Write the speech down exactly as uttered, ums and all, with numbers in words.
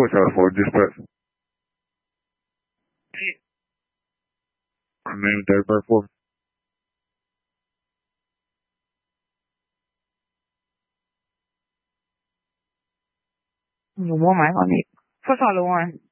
four Charlie four, dispatch. Name, date of birth, four. One mic on me. four Charlie one.